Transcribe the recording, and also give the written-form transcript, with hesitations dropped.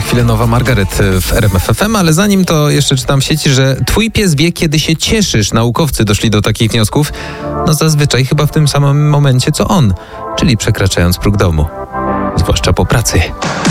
chwilę nowa Margaret w RMF FM, ale zanim to jeszcze czytam w sieci, że twój pies wie, kiedy się cieszysz. Naukowcy doszli do takich wniosków, zazwyczaj chyba w tym samym momencie co on, czyli przekraczając próg domu, zwłaszcza po pracy.